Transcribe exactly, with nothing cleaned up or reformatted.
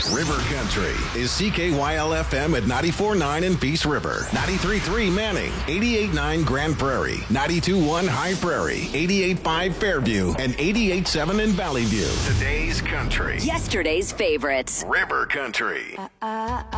River Country is C K Y L F M at ninety-four point nine in Peace River, ninety-three point three Manning, eighty-eight point nine Grand Prairie, ninety-two point one High Prairie, eighty-eight point five Fairview, and eighty-eight point seven in Valley View. Today's country. Yesterday's favorites. River Country. Uh, uh,